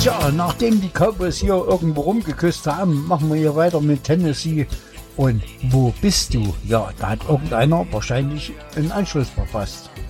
Tja, nachdem die Cowboys hier irgendwo rumgeküsst haben, machen wir hier weiter mit Tennessee. Und wo bist du? Ja, da hat irgendeiner wahrscheinlich einen Anschluss verpasst.